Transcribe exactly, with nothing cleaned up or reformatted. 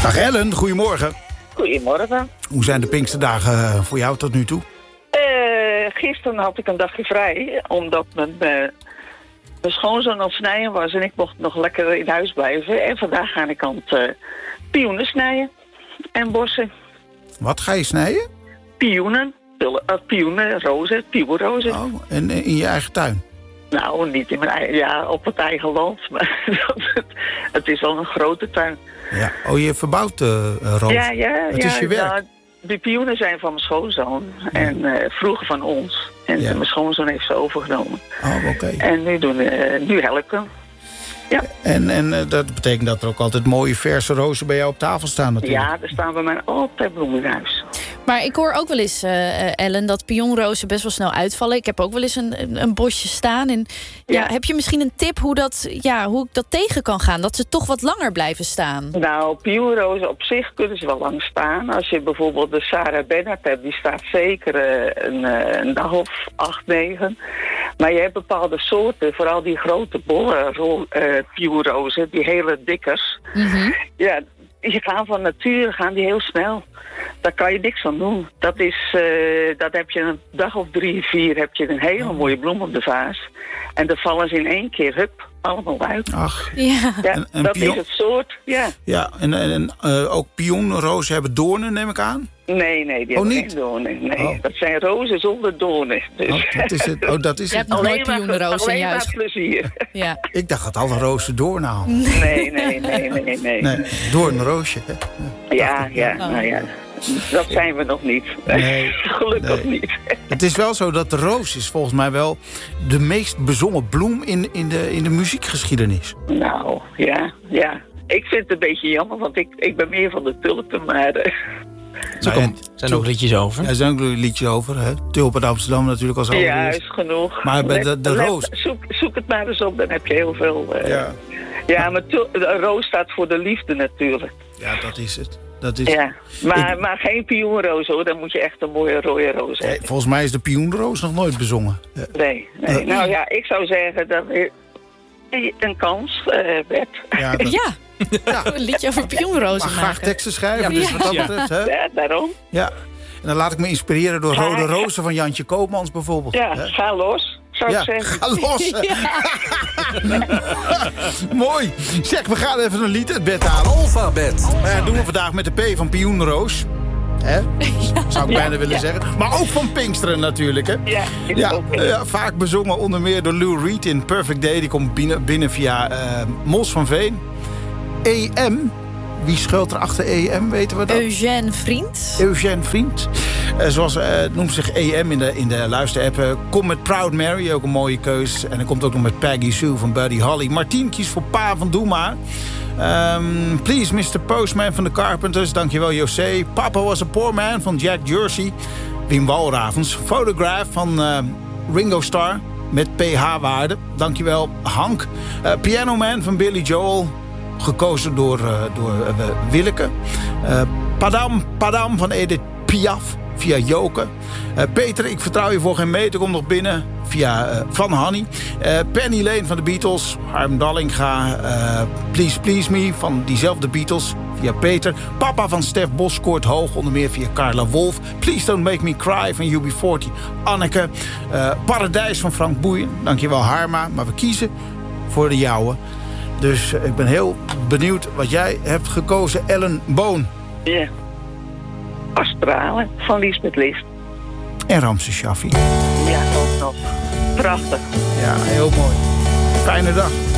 Dag Ellen, goedemorgen. Goedemorgen. Hoe zijn de Pinksterdagen voor jou tot nu toe? Uh, gisteren had ik een dagje vrij, omdat mijn, uh, mijn schoonzoon aan het snijden was en ik mocht nog lekker in huis blijven. En vandaag ga ik aan het uh, pioenen snijden en bossen. Wat ga je snijden? Pioenen, uh, pioenen, rozen, pioenrozen. Oh, en in je eigen tuin? Nou, niet in mijn eigen, ja, op het eigen land, maar het, het is wel een grote tuin. Ja. Oh, je verbouwt uh, rozen? Ja, ja. Het ja, is je werk? Nou, de pioenen zijn van mijn schoonzoon ja. en uh, vroeger van ons. En ja. mijn schoonzoon heeft ze overgenomen. Oh, oké. Okay. En nu, doen, uh, nu help ik hem. Ja. En, en uh, dat betekent dat er ook altijd mooie verse rozen bij jou op tafel staan natuurlijk? Ja, er staan bij mij altijd bloemen in huis. Maar ik hoor ook wel eens, uh, Ellen, dat pionrozen best wel snel uitvallen. Ik heb ook wel eens een, een bosje staan. En, ja, ja. Heb je misschien een tip hoe, dat, ja, hoe ik dat tegen kan gaan? Dat ze toch wat langer blijven staan? Nou, pionrozen op zich kunnen ze wel lang staan. Als je bijvoorbeeld de Sarah Bernhardt hebt, die staat zeker uh, een, uh, een dag of acht, negen. Maar je hebt bepaalde soorten, vooral die grote bolle uh, pionrozen, die hele dikkers. Mm-hmm. Ja, die gaan van nature gaan die heel snel. Daar kan je niks aan doen. Dat is, uh, dat heb je een dag of drie, vier, heb je een hele mooie bloem op de vaas. En dan vallen ze in één keer, hup, allemaal uit. Ach. Ja, ja en, en dat pion... is het soort, ja. Ja, en, en uh, ook pionrozen hebben doornen, neem ik aan? Nee, nee, die oh, hebben niet? geen doornen. Nee, oh. dat zijn rozen zonder doornen. Dus. Oh, dat is het. Oh, dat is je het. hebt nog nooit pionrozen in je huis. Alleen maar plezier. Ja. Ik dacht dat alle rozen doornen hadden. Nee, nee, nee, nee, nee. nee doornroosje, hè? Ja, ja, oh. nou ja. Dat zijn we nog niet. Nee, gelukkig nee. niet. Het is wel zo dat de roos is volgens mij wel de meest bezongen bloem in, in, de, in de muziekgeschiedenis. Nou, ja, ja. Ik vind het een beetje jammer, want ik, ik ben meer van de tulpen, maar... Uh... Nou, er zijn ook liedjes over. Ja, er zijn ook liedjes over. Hè? Tulpen in Amsterdam natuurlijk als allereerst. Ja, is genoeg. Maar bij de, de let, roos... Zoek, zoek het maar eens op, dan heb je heel veel... Uh... Ja, ja maar tul- de roos staat voor de liefde natuurlijk. Ja, dat is het. Dat is ja, maar, ik... maar geen pioenroos hoor, dan moet je echt een mooie rode roos hebben. Nee, volgens mij is de pioenroos nog nooit bezongen. Ja. Nee, nee. Uh, nou ja, ik zou zeggen dat een kans, uh, Bert. Ja, dat... ja. Ja. Een liedje over pioenrozen maar graag teksten schrijven, ja, dus wat dat betreft. Hè? Ja, daarom. Ja. En dan laat ik me inspireren door Rode Rozen van Jantje Koopmans bijvoorbeeld. Ja, hè? Ga los, zou ja, ik zeggen. Ga los. Mooi. Zeg, we gaan even een lied uit bed halen. Alphabet. Nou ja, doen we vandaag met de P van Pioenroos. Hè? Ja. Zou ik bijna ja, willen ja. zeggen. Maar ook van Pinksteren natuurlijk. Hè? Ja, ja, uh, vaak bezongen onder meer door Lou Reed in Perfect Day. Die komt binnen, binnen via uh, Mos van Veen. E M. Wie schuilt er achter E M, weten we dat? Eugène Vriend. Eugène Vriend. Uh, zoals uh, noemt zich E M in de, in de luisterapp. Uh, kom met Proud Mary, ook een mooie keus. En dan komt ook nog met Peggy Sue van Buddy Holly. Martien kiest voor Pa van Doe Maar. Um, Please mister Postman van de Carpenters. Dankjewel José. Papa Was a Poor Man van Jack Jersey. Wim Walravens. Photograph van uh, Ringo Starr. Met P H-waarde. Dankjewel Hank. Uh, Piano Man van Billy Joel. Gekozen door, uh, door uh, Willeke. Uh, Padam, Padam van Edith Piaf via Joke. Uh, Peter, ik vertrouw je voor geen meter, komt nog binnen via uh, Van Hanny. Uh, Penny Lane van de Beatles. Harm Dallinga. Uh, Please Please Me van diezelfde Beatles via Peter. Papa van Stef Bos scoort hoog, onder meer via Carla Wolf. Please Don't Make Me Cry van U B veertig. Anneke. Uh, Paradijs van Frank Boeien. Dankjewel Harma. Maar we kiezen voor de jouwe. Dus ik ben heel benieuwd wat jij hebt gekozen, Ellen Boon. Ja. Astralen van Liesbeth List. En Ramses Shaffi. Ja, ook nog. Prachtig. Ja, heel mooi. Fijne dag.